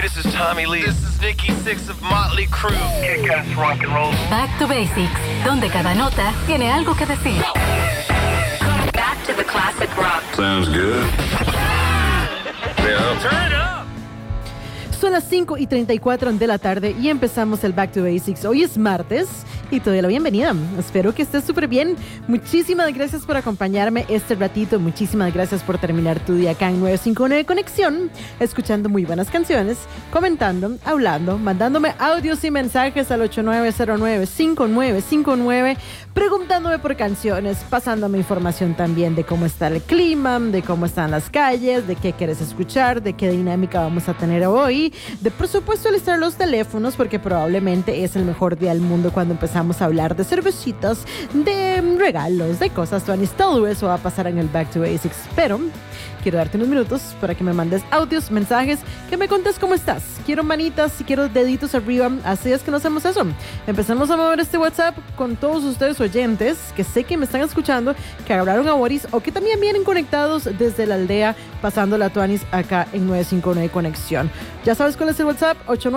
This is Tommy Lee. This is Nikki Sixx of Motley Crue. Kick-ass rock and roll. Back to Basics, donde cada nota tiene algo que decir. Back to the classic rock. Sounds good. Yeah. Turn it up. Son las 5:34 de la tarde y empezamos el Back to Basics. Hoy es martes y te doy la bienvenida. Espero que estés súper bien. Muchísimas gracias por acompañarme este ratito. Muchísimas gracias por terminar tu día acá en 959 Conexión, escuchando muy buenas canciones, comentando, hablando, mandándome audios y mensajes al 8909-5959, preguntándome por canciones, pasándome información también de cómo está el clima, de cómo están las calles, de qué quieres escuchar, de qué dinámica vamos a tener hoy, de por supuesto listar los teléfonos porque probablemente es el mejor día del mundo cuando empezamos a hablar de cervecitas, de regalos, de cosas, todo eso va a pasar en el Back to Basics, pero quiero darte unos minutos para que me mandes audios, mensajes, que me contes cómo estás. Quiero manitas y quiero deditos arriba. Así es que no hacemos eso. Empezamos a mover este WhatsApp con todos ustedes oyentes que sé que me están escuchando, que hablaron a Boris o que también vienen conectados desde la aldea pasando la Tuanis acá en 959 Conexión. Ya sabes cuál es el WhatsApp,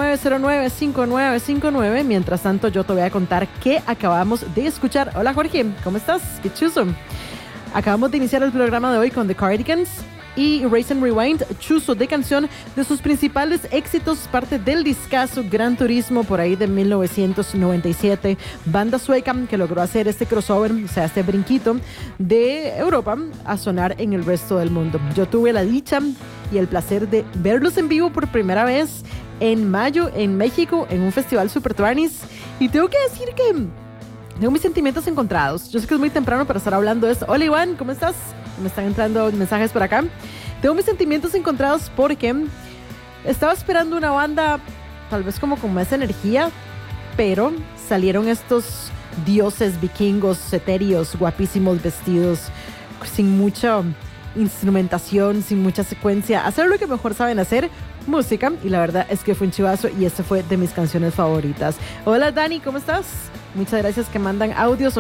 8909-5959. Mientras tanto yo te voy a contar qué acabamos de escuchar. Hola Jorge, ¿cómo estás? Qué chuzo. Acabamos de iniciar el programa de hoy con The Cardigans y Erase and Rewind, chuzo de canción de sus principales éxitos, parte del discazo Gran Turismo por ahí de 1997, banda sueca que logró hacer este crossover, o sea, este brinquito de Europa a sonar en el resto del mundo. Yo tuve la dicha y el placer de verlos en vivo por primera vez en mayo en México en un festival Super Tuanis y tengo que decir que tengo mis sentimientos encontrados. Yo sé que es muy temprano para estar hablando de esto. Hola Iván, ¿cómo estás? Me están entrando mensajes por acá. Tengo mis sentimientos encontrados porque estaba esperando una banda tal vez como con más energía, pero salieron estos dioses vikingos etéreos, guapísimos, vestidos, sin mucha instrumentación, sin mucha secuencia, hacer lo que mejor saben hacer, música, y la verdad es que fue un chivazo y esta fue de mis canciones favoritas. Hola Dani, ¿cómo estás? Muchas gracias que mandan audios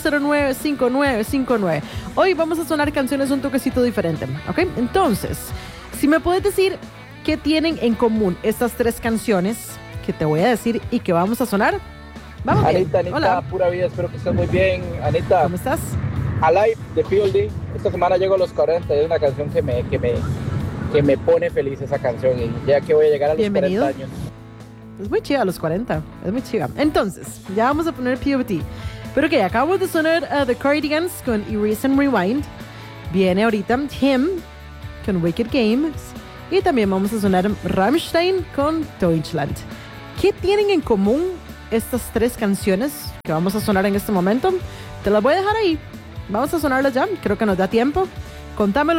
8909-5959. Hoy vamos a sonar canciones un toquecito diferente, ¿ok? Entonces, si me puedes decir qué tienen en común estas tres canciones que te voy a decir y que vamos a sonar. Vamos bien. Anita, hola. Pura vida, espero que estés muy bien. Anita, ¿Cómo estás? Alive de PLD. Esta semana llego a los 40 y es una canción que me pone feliz esa canción y ya que voy a llegar a los Bienvenido. 40 años. Es muy chiva a los 40, es muy chiva. Entonces, ya vamos a poner POT. Pero que acabamos de sonar The Cardigans con Erase and Rewind. Viene ahorita Him con Wicked Games. Y también vamos a sonar Rammstein con Deutschland. ¿Qué tienen en común estas tres canciones que vamos a sonar en este momento? Te las voy a dejar ahí. Vamos a sonarlas ya, creo que nos da tiempo. Contame el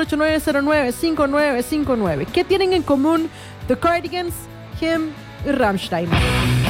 8909-5959. ¿Qué tienen en común The Cardigans, Him y Rammstein?